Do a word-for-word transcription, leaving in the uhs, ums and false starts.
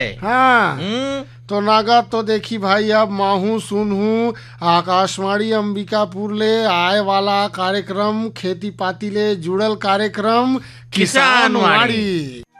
हाँ हम्म, तो नागा तो देखी भाई अब माहू सुनहू आकाशवाणी अंबिकापुर ले आए वाला कार्यक्रम खेती पाती ले जुड़ल कार्यक्रम किसान किसान वाणी। वाणी।